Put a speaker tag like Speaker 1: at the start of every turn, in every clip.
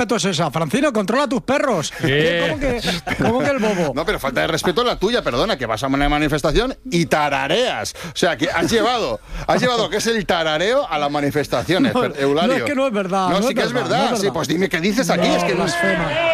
Speaker 1: respeto es esa? Francino, controla a tus perros. ¿Cómo que el bobo?
Speaker 2: No, pero falta de respeto la tuya, perdona, que vas a una manifestación y tarareas. O sea, que has llevado que es el tarareo a las manifestaciones, Eulalio.
Speaker 1: No, es que no es verdad.
Speaker 2: No, sí que es verdad. Sí, pues dime, ¿qué dices aquí? Es que no es...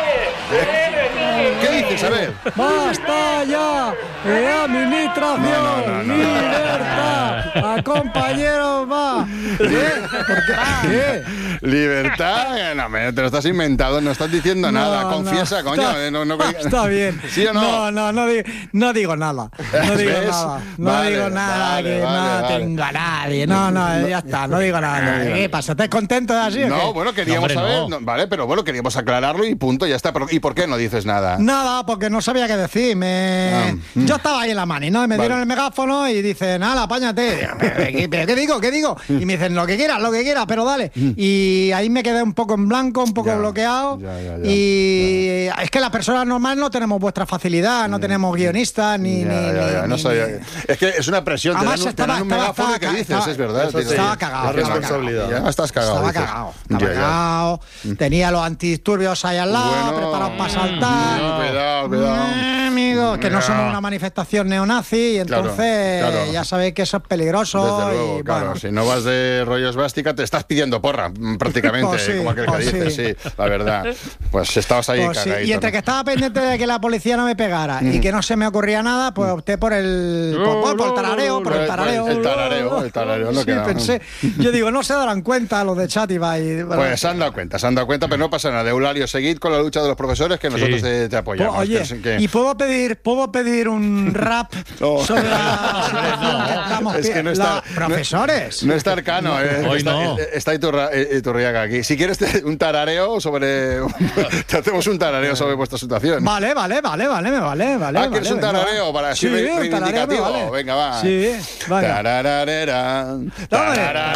Speaker 2: ¿Qué dices? A ver.
Speaker 1: ¡Basta ya! ¡Administración! ¡Libertad! ¡A compañeros va! ¿Qué?
Speaker 2: ¿Libertad? No, te lo estás inventando, no estás diciendo nada. Confiesa, coño.
Speaker 1: Está bien.
Speaker 2: ¿Sí o no?
Speaker 1: No digo nada. No digo nada. Tengo a nadie. No, ya está, no digo nada. ¿Qué pasa? ¿Estás contento de así?
Speaker 2: No, bueno, queríamos saber. No, vale, pero bueno, queríamos aclararlo y punto, ya está. ¿Y por qué no dices nada?
Speaker 1: Nada, porque no sabía qué decir. Yo estaba ahí en la mani, ¿no? Y me dieron el megáfono y dicen, ¡hala, apáñate! ¿Pero qué digo? Y me dicen, lo que quieras, pero dale. Y ahí me quedé un poco en blanco, un poco bloqueado. Y es que las personas normales no tenemos vuestra facilidad, no tenemos guionistas, ni...
Speaker 2: No sabía. Es que es una presión.
Speaker 1: Además,
Speaker 2: tener un megáfono y que dices, es verdad.
Speaker 1: Estaba cagado.
Speaker 3: La responsabilidad.
Speaker 2: Ya estás cagado.
Speaker 1: Estaba cagado. Tenía los antidisturbios ahí al lado, preparados para saltar.
Speaker 2: Cuidado.
Speaker 1: Amigo, que no somos una manifestación neonazi y entonces ya sabéis que eso es peligroso.
Speaker 2: Desde luego, claro.
Speaker 1: Bueno.
Speaker 2: Si no vas de rollo esvástica, te estás pidiendo porra, prácticamente, como aquel que dice, sí, la verdad. Pues estabas ahí cagadito.
Speaker 1: Y entre que estaba pendiente de que la policía no me pegara y que no se me ocurría nada, pues opté por el tarareo.
Speaker 2: El tarareo, no queda.
Speaker 1: Pensé. Yo digo, no se darán cuenta los de Chatify.
Speaker 2: Pues se han dado cuenta, pero no pasa nada. Eulalio, seguid con la lucha de los profesores que nosotros te apoyamos.
Speaker 1: Oye, ¿y puedo pedir un rap sobre la situación que estamos?
Speaker 2: Es que no está...
Speaker 1: Profesores.
Speaker 2: No está Arcano,
Speaker 3: Hoy no.
Speaker 2: Está Iturriaga aquí. Si quieres un tarareo sobre... te hacemos un tarareo sobre vuestra situación.
Speaker 1: Vale, me vale.
Speaker 2: ¿Quieres un tarareo para ser reivindicativo?
Speaker 1: Vale.
Speaker 2: Venga, va.
Speaker 1: Sí, vale.
Speaker 2: Tarararera, tararara.